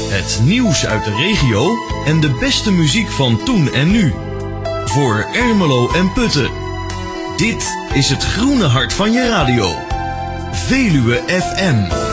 Het nieuws uit de regio en de beste muziek van toen en nu. Voor Ermelo en Putten. Dit is het groene hart van je radio. Veluwe FM.